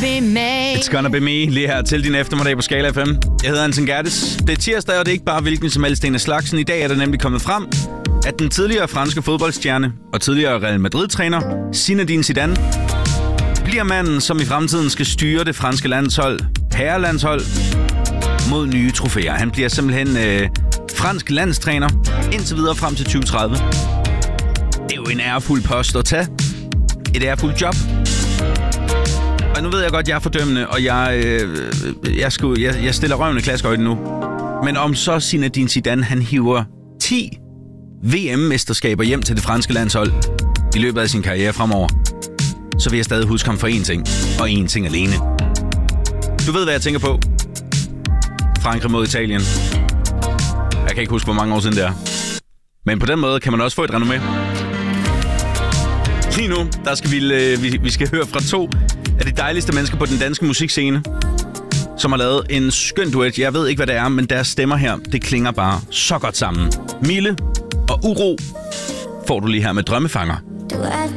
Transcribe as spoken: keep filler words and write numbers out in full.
be me. It's gonna be me, lige her til din eftermiddag på Skala F M. Jeg hedder Anton Gerdes. Det er tirsdag, og det er ikke bare hvilken som helst en af slagsen. I dag er der nemlig kommet frem, at den tidligere franske fodboldstjerne og tidligere Real Madrid-træner, Zinedine Zidane, bliver manden, som i fremtiden skal styre det franske landshold, herrelandshold, mod nye trofæer. Han bliver simpelthen øh, fransk landstræner indtil videre frem til tyve tredive. Det er jo en ærefuld post at tage. Et ærefuldt job. Og nu ved jeg godt, at jeg er fordømmende, og jeg, øh, jeg, skal, jeg, jeg stiller røven i klaskehøjden nu. Men om så Zinedine Zidane, han hiver ti V M-mesterskaber hjem til det franske landshold i løbet af sin karriere fremover, så vil jeg stadig huske ham for én ting, og én ting alene. Du ved, hvad jeg tænker på. Frankrig mod Italien. Jeg kan ikke huske, hvor mange år siden det er. Men på den måde kan man også få et renommé. Lige nu, der skal vi, øh, vi, vi skal høre fra to af de dejligste mennesker på den danske musikscene, som har lavet en skøn duet. Jeg ved ikke, hvad det er, men deres stemmer her, det klinger bare så godt sammen. Mille og Uro får du lige her med Drømmefanger. Du er